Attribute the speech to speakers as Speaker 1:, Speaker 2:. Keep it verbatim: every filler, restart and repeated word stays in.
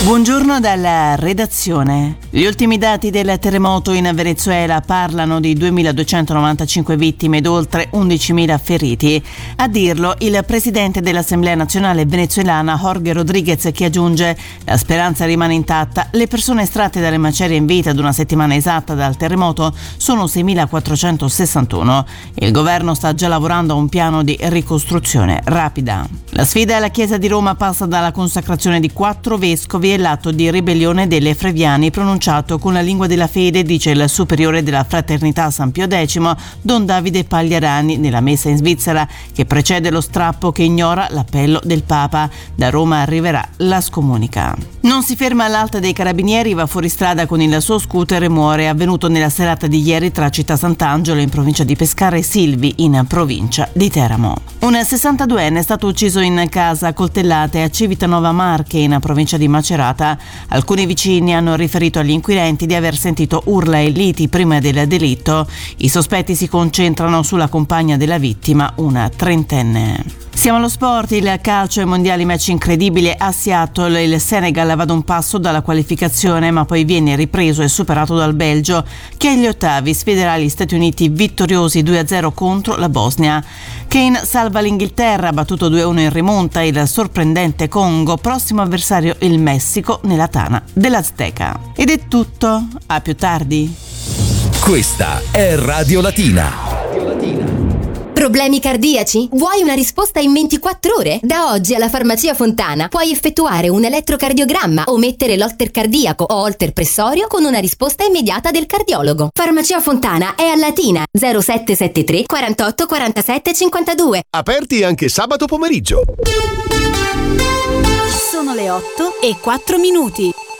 Speaker 1: Buongiorno dalla redazione. Gli ultimi dati del terremoto in Venezuela parlano di duemiladuecentonovantacinque vittime ed oltre undicimila feriti. A dirlo il presidente dell'Assemblea nazionale venezuelana Jorge Rodríguez, che aggiunge: la speranza rimane intatta, le persone estratte dalle macerie in vita ad una settimana esatta dal terremoto sono seimilaquattrocentosessantuno. Il governo sta già lavorando a un piano di ricostruzione rapida. La sfida alla Chiesa di Roma passa dalla consacrazione di quattro vescovi e l'atto di ribellione delle Freviani pronunciato con la lingua della fede, dice il superiore della Fraternità San Pio X, Don Davide Pagliarani, nella messa in Svizzera che precede lo strappo che ignora l'appello del Papa. Da Roma arriverà la scomunica. Non si ferma all'Alta dei Carabinieri, va fuori strada con il suo scooter e muore. Avvenuto nella serata di ieri tra Città Sant'Angelo in provincia di Pescara e Silvi in provincia di Teramo. Un sessantaduenne è stato ucciso in casa a coltellate a Civitanova Marche in provincia di Macerata. Alcuni vicini hanno riferito agli inquirenti di aver sentito urla e liti prima del delitto. I sospetti si concentrano sulla compagna della vittima, una trentenne. Siamo allo sport, il calcio ai mondiali, match incredibile a Seattle. Il Senegal va da un passo dalla qualificazione, ma poi viene ripreso e superato dal Belgio, che agli ottavi sfiderà gli Stati Uniti vittoriosi due a zero contro la Bosnia. Kane salva l'Inghilterra, battuto due a uno in rimonta il sorprendente Congo, prossimo avversario il Messico nella tana dell'Azteca. Ed è tutto, a più tardi.
Speaker 2: Questa è Radio Latina.
Speaker 3: Problemi cardiaci? Vuoi una risposta in ventiquattro ore? Da oggi alla Farmacia Fontana puoi effettuare un elettrocardiogramma o mettere l'holter cardiaco o holter pressorio con una risposta immediata del cardiologo. Farmacia Fontana è a Latina, zero sette sette tre quarantotto quarantasette cinquantadue.
Speaker 4: Aperti anche sabato pomeriggio.
Speaker 5: Sono le otto e quattro minuti.